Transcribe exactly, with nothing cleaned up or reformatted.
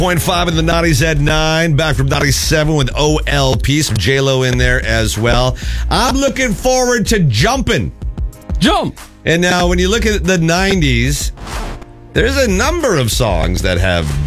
Point five in the Naughty Z nine, back from Naughty seven with O L P, some J-Lo in there as well. I'm looking forward to jumping. Jump! And now when you look at the nineties, there's a number of songs that have